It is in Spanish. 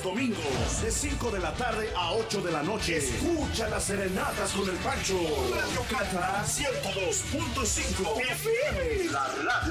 domingos, de 5 de la tarde a 8 de la noche. Escucha las serenatas con el Pancho. Radio Cata 102.5 FM. La radio